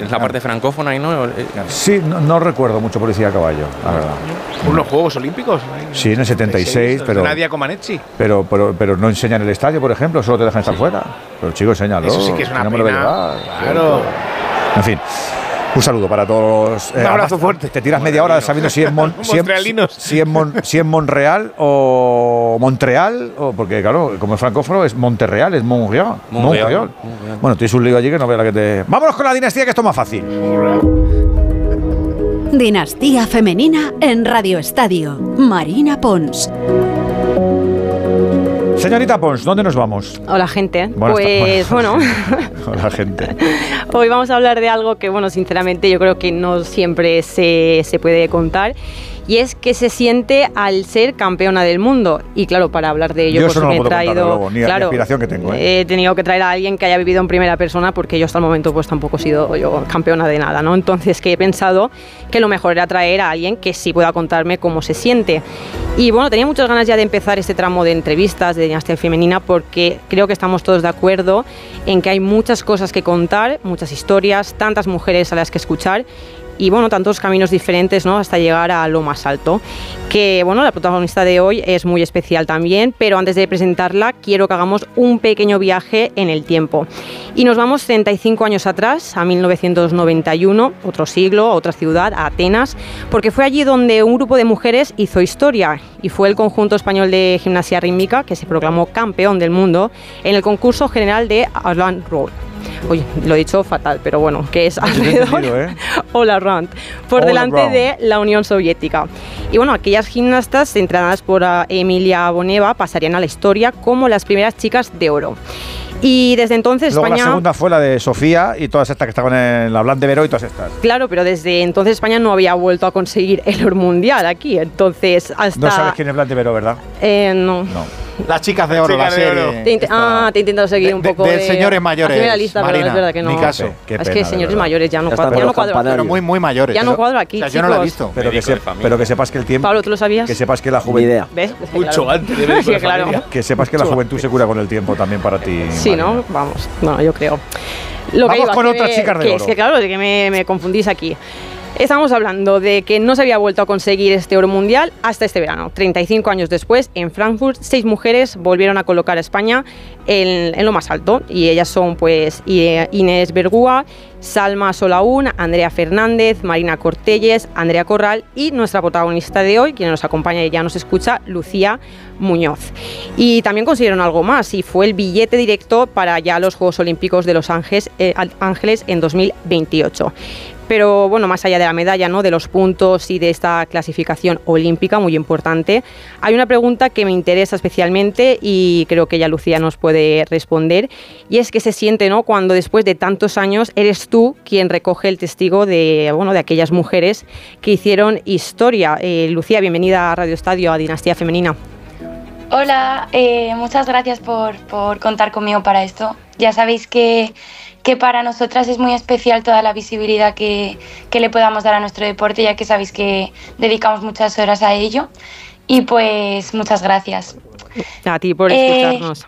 la parte francófona y no. Sí, no recuerdo mucho policía a caballo, la verdad. ¿Unos Juegos Olímpicos? Sí, en el 76, pero Nadia Comaneci. Pero no enseñan el estadio, por ejemplo, solo te dejan estar fuera. Pero chico, enséñalo. Eso sí que es una no pena. Me lo voy a llevar. Claro. En fin. Un saludo para todos. Un abrazo fuerte. Te tiras media hora sabiendo si es Monreal o Montreal, porque claro, como es francófono es Monterreal, es Montreal. Bueno, tienes un lío allí que no vea la que te... Vámonos con la dinastía, que esto es más fácil. Dinastía femenina en Radio Estadio. Marina Pons. Señorita Pons, ¿dónde nos vamos? Hola, gente. Bueno. Hola, gente. Hoy vamos a hablar de algo que, bueno, sinceramente yo creo que no siempre se puede contar. Y es que se siente al ser campeona del mundo. Y claro, para hablar de ello, yo pues eso no me lo he traído. Contar, luego, ni la inspiración que tengo. He tenido que traer a alguien que haya vivido en primera persona, porque yo hasta el momento pues tampoco he sido yo campeona de nada, ¿no? Entonces, que he pensado que lo mejor era traer a alguien que sí pueda contarme cómo se siente. Y bueno, tenía muchas ganas ya de empezar este tramo de entrevistas de Dinastía Femenina, porque creo que estamos todos de acuerdo en que hay muchas cosas que contar, muchas historias, tantas mujeres a las que escuchar. Y bueno, tantos caminos diferentes, ¿no?, hasta llegar a lo más alto. Que bueno, la protagonista de hoy es muy especial también, pero antes de presentarla quiero que hagamos un pequeño viaje en el tiempo. Y nos vamos 35 años atrás, a 1991, otro siglo, otra ciudad, a Atenas, porque fue allí donde un grupo de mujeres hizo historia, y fue el conjunto español de gimnasia rítmica que se proclamó campeón del mundo en el concurso general de All Round. Oye, lo he dicho fatal, pero bueno, que es alrededor All Around, por delante de la Unión Soviética. Y bueno, aquellas gimnastas entrenadas por Emilia Boneva pasarían a la historia como las primeras chicas de oro. Y desde entonces luego España... la segunda fue la de Sofía y todas estas que estaban en la Blanc de Veró y todas estas. Claro, pero desde entonces España no había vuelto a conseguir el oro mundial aquí, entonces hasta... No sabes quién es Blanc de Veró, ¿verdad? No. Las chicas de oro, la serie. Te he intentado seguir un poco de señores mayores. Aquí la lista, Marina, pero es verdad que no. Mi caso. Es que señores mayores ya no cuadro aquí. Pero muy mayores. Ya no cuadro aquí, o sea, yo no lo he visto. Pero que sepas que el tiempo... Pablo, ¿tú lo sabías? Que sepas que la juventud... ¿Ves? Mucho antes de ver claro. Que sepas que la juventud se cura con el tiempo también para ti. Sí, Marina. ¿no? Vamos. No, yo creo. Vamos con otras chicas de oro. Es que claro, de que me confundís aquí. Estamos hablando de que no se había vuelto a conseguir este oro mundial hasta este verano. 35 años después, en Frankfurt, 6 mujeres volvieron a colocar a España en lo más alto. Y ellas son pues Inés Bergúa, Salma Solaún, Andrea Fernández, Marina Cortelles, Andrea Corral y nuestra protagonista de hoy, quien nos acompaña y ya nos escucha, Lucía Muñoz. Y también consiguieron algo más, y fue el billete directo para ya los Juegos Olímpicos de Los Ángeles en 2028. Pero bueno, más allá de la medalla, ¿no?, de los puntos y de esta clasificación olímpica muy importante, hay una pregunta que me interesa especialmente y creo que ya Lucía nos puede responder, y es qué se siente, ¿no?, cuando después de tantos años eres tú quien recoge el testigo de aquellas mujeres que hicieron historia. Lucía, bienvenida a Radio Estadio, a Dinastía Femenina. Hola, muchas gracias por contar conmigo para esto. Ya sabéis que para nosotras es muy especial toda la visibilidad que le podamos dar a nuestro deporte, ya que sabéis que dedicamos muchas horas a ello. Y pues muchas gracias. A ti por escucharnos.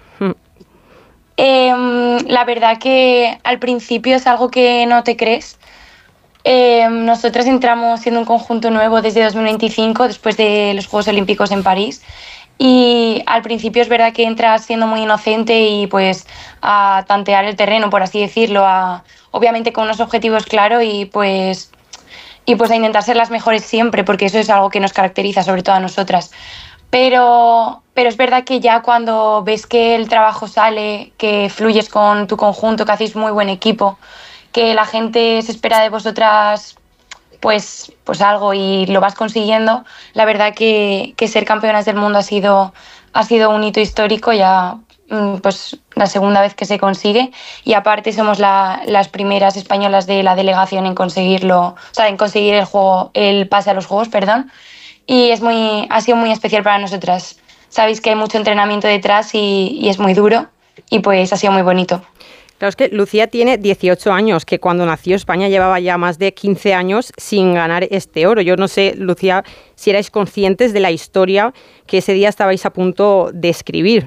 La verdad que al principio es algo que no te crees. Nosotras entramos siendo un conjunto nuevo desde 2025, después de los Juegos Olímpicos en París. Y al principio es verdad que entras siendo muy inocente y pues a tantear el terreno, por así decirlo, obviamente con unos objetivos claros y pues a intentar ser las mejores siempre, porque eso es algo que nos caracteriza, sobre todo a nosotras. Pero es verdad que ya cuando ves que el trabajo sale, que fluyes con tu conjunto, que hacéis muy buen equipo, que la gente se espera de vosotras pues algo y lo vas consiguiendo, la verdad que ser campeonas del mundo ha sido un hito histórico, ya pues la segunda vez que se consigue, y aparte somos las primeras españolas de la delegación en conseguirlo, o sea, en conseguir el pase a los Juegos, y ha sido muy especial para nosotras. Sabéis que hay mucho entrenamiento detrás y es muy duro, y pues ha sido muy bonito. Claro, es que Lucía tiene 18 años, que cuando nació España llevaba ya más de 15 años sin ganar este oro. Yo no sé, Lucía, si erais conscientes de la historia que ese día estabais a punto de escribir.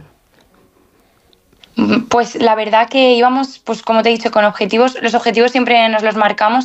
Pues la verdad que íbamos, pues como te he dicho, con objetivos. Los objetivos siempre nos los marcamos